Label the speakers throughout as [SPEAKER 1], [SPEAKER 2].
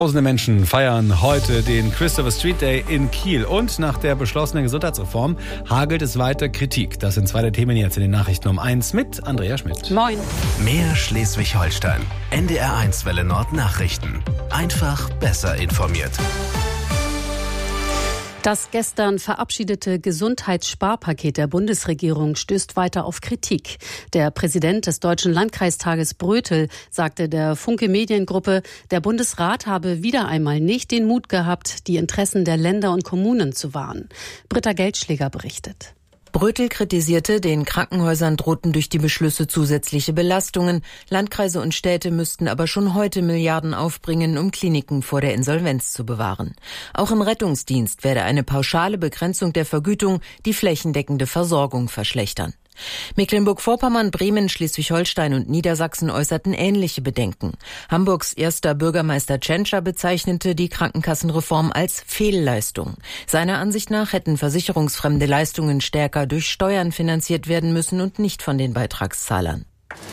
[SPEAKER 1] Tausende Menschen feiern heute den Christopher Street Day in Kiel. Und nach der beschlossenen Gesundheitsreform hagelt es weiter Kritik. Das sind zwei der Themen jetzt in den Nachrichten um 1 mit Andrea Schmidt.
[SPEAKER 2] Moin.
[SPEAKER 3] Mehr Schleswig-Holstein. NDR1 Welle Nord Nachrichten. Einfach besser informiert.
[SPEAKER 2] Das gestern verabschiedete Gesundheitssparpaket der Bundesregierung stößt weiter auf Kritik. Der Präsident des Deutschen Landkreistages Brötel sagte der Funke Mediengruppe, der Bundesrat habe wieder einmal nicht den Mut gehabt, die Interessen der Länder und Kommunen zu wahren. Britta Geldschläger berichtet.
[SPEAKER 4] Brötel kritisierte, den Krankenhäusern drohten durch die Beschlüsse zusätzliche Belastungen. Landkreise und Städte müssten aber schon heute Milliarden aufbringen, um Kliniken vor der Insolvenz zu bewahren. Auch im Rettungsdienst werde eine pauschale Begrenzung der Vergütung die flächendeckende Versorgung verschlechtern. Mecklenburg-Vorpommern, Bremen, Schleswig-Holstein und Niedersachsen äußerten ähnliche Bedenken. Hamburgs erster Bürgermeister Tschentscher bezeichnete die Krankenkassenreform als Fehlleistung. Seiner Ansicht nach hätten versicherungsfremde Leistungen stärker durch Steuern finanziert werden müssen und nicht von den Beitragszahlern.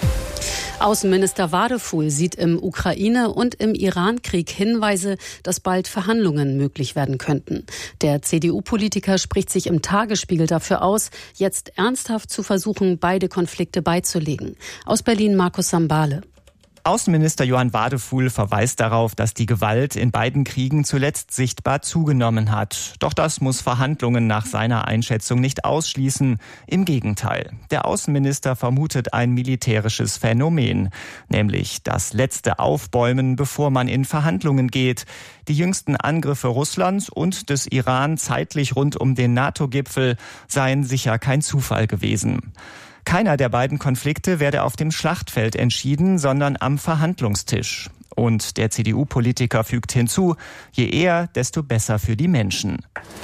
[SPEAKER 2] Außenminister Wadefuhl sieht im Ukraine- und im Iran-Krieg Hinweise, dass bald Verhandlungen möglich werden könnten. Der CDU-Politiker spricht sich im Tagesspiegel dafür aus, jetzt ernsthaft zu versuchen, beide Konflikte beizulegen. Aus Berlin Markus Sambale.
[SPEAKER 5] Außenminister Johann Wadefuhl verweist darauf, dass die Gewalt in beiden Kriegen zuletzt sichtbar zugenommen hat. Doch das muss Verhandlungen nach seiner Einschätzung nicht ausschließen. Im Gegenteil. Der Außenminister vermutet ein militärisches Phänomen, nämlich das letzte Aufbäumen, bevor man in Verhandlungen geht. Die jüngsten Angriffe Russlands und des Iran zeitlich rund um den NATO-Gipfel seien sicher kein Zufall gewesen. Keiner der beiden Konflikte werde auf dem Schlachtfeld entschieden, sondern am Verhandlungstisch. Und der CDU-Politiker fügt hinzu, je eher, desto besser für die Menschen.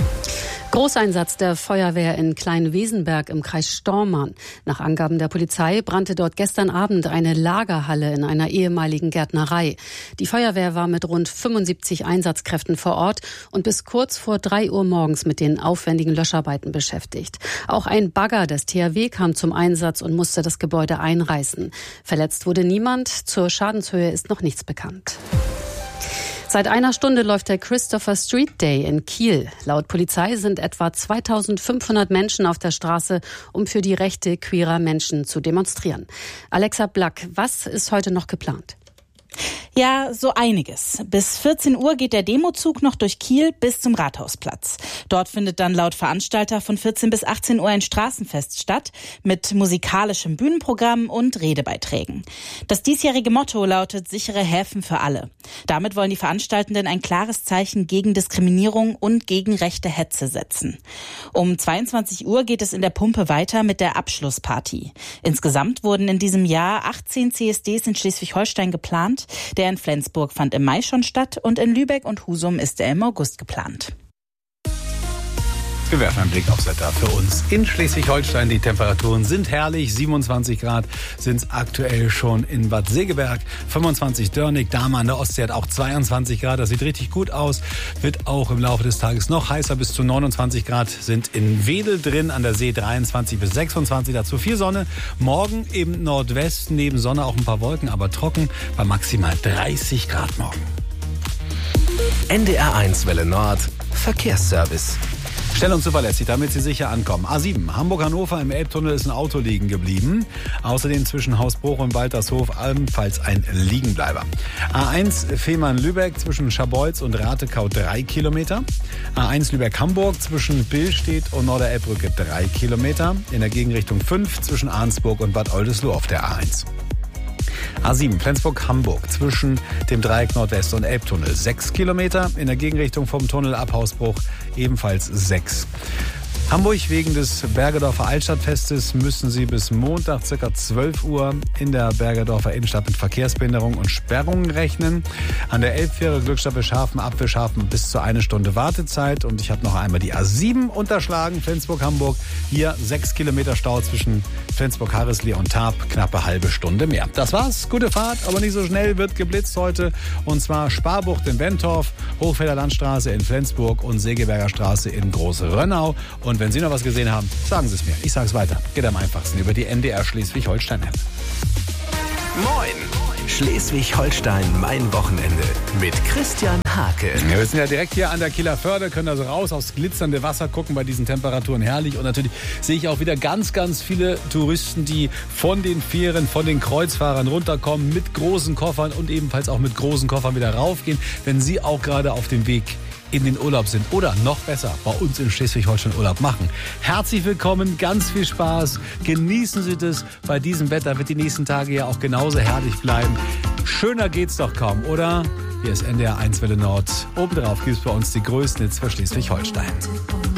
[SPEAKER 2] Großeinsatz der Feuerwehr in Kleinwesenberg im Kreis Stormarn. Nach Angaben der Polizei brannte dort gestern Abend eine Lagerhalle in einer ehemaligen Gärtnerei. Die Feuerwehr war mit rund 75 Einsatzkräften vor Ort und bis kurz vor 3 Uhr morgens mit den aufwendigen Löscharbeiten beschäftigt. Auch ein Bagger des THW kam zum Einsatz und musste das Gebäude einreißen. Verletzt wurde niemand. Zur Schadenshöhe ist noch nichts bekannt. Seit einer Stunde läuft der Christopher Street Day in Kiel. Laut Polizei sind etwa 2500 Menschen auf der Straße, um für die Rechte queerer Menschen zu demonstrieren. Alexa Black, was ist heute noch geplant?
[SPEAKER 6] Ja, so einiges. Bis 14 Uhr geht der Demozug noch durch Kiel bis zum Rathausplatz. Dort findet dann laut Veranstalter von 14 bis 18 Uhr ein Straßenfest statt mit musikalischem Bühnenprogramm und Redebeiträgen. Das diesjährige Motto lautet sichere Häfen für alle. Damit wollen die Veranstaltenden ein klares Zeichen gegen Diskriminierung und gegen rechte Hetze setzen. Um 22 Uhr geht es in der Pumpe weiter mit der Abschlussparty. Insgesamt wurden in diesem Jahr 18 CSDs in Schleswig-Holstein geplant. Der in Flensburg fand im Mai schon statt und in Lübeck und Husum ist er im August geplant.
[SPEAKER 1] Wir werfen einen Blick aufs Wetter für uns in Schleswig-Holstein. Die Temperaturen sind herrlich. 27 Grad sind es aktuell schon in Bad Segeberg. 25 Dörnig, Dahme an der Ostsee hat auch 22 Grad. Das sieht richtig gut aus. Wird auch im Laufe des Tages noch heißer. Bis zu 29 Grad sind in Wedel drin. An der See 23 bis 26. Dazu viel Sonne. Morgen im Nordwesten neben Sonne auch ein paar Wolken, aber trocken. Bei maximal 30 Grad morgen.
[SPEAKER 3] NDR1 Welle Nord Verkehrsservice.
[SPEAKER 1] Schnell und zuverlässig, damit Sie sicher ankommen. A7, Hamburg-Hannover, im Elbtunnel ist ein Auto liegen geblieben. Außerdem zwischen Hausbruch und Waltershof ebenfalls ein Liegenbleiber. A1, Fehmarn-Lübeck zwischen Scharbeutz und Ratekau 3 Kilometer. A1 Lübeck-Hamburg zwischen Billstedt und Norderelbbrücke 3 Kilometer. In der Gegenrichtung 5 zwischen Arnsburg und Bad Oldesloe auf der A1. A7 Flensburg-Hamburg zwischen dem Dreieck Nordwest und Elbtunnel 6 Kilometer. In der Gegenrichtung vom Tunnel ab Hausbruch ebenfalls 6. Hamburg, wegen des Bergedorfer Altstadtfestes müssen Sie bis Montag ca. 12 Uhr in der Bergedorfer Innenstadt mit Verkehrsbehinderung und Sperrungen rechnen. An der Elbfähre Glückstadt Wilshafen, ab Wilshafen bis zu 1 Stunde Wartezeit. Und ich habe noch einmal die A7 unterschlagen, Flensburg-Hamburg. Hier 6 Kilometer Stau zwischen Flensburg-Harrisli und Tarp, knappe halbe Stunde mehr. Das war's, gute Fahrt, aber nicht so schnell, wird geblitzt heute. Und zwar Sparbucht in Bentorf, Hochfelder Landstraße in Flensburg und Segeberger Straße in Groß-Rönnau. Und wenn Sie noch was gesehen haben, sagen Sie es mir. Ich sage es weiter. Geht am einfachsten über die NDR Schleswig-Holstein-App.
[SPEAKER 3] Moin! Schleswig-Holstein, mein Wochenende mit Christian Hake.
[SPEAKER 1] Ja, wir sind ja direkt hier an der Kieler Förde, können also raus aufs glitzernde Wasser gucken, bei diesen Temperaturen herrlich. Und natürlich sehe ich auch wieder ganz, ganz viele Touristen, die von den Fähren, von den Kreuzfahrern runterkommen, mit großen Koffern und ebenfalls auch mit großen Koffern wieder raufgehen, wenn sie auch gerade auf dem Weg in den Urlaub sind oder noch besser bei uns in Schleswig-Holstein Urlaub machen. Herzlich willkommen, ganz viel Spaß, genießen Sie das. Bei diesem Wetter wird die nächsten Tage ja auch genauso herrlich bleiben. Schöner geht's doch kaum, oder? Hier ist NDR 1 Welle Nord. Obendrauf gibt es bei uns die größten Hits für Schleswig-Holstein.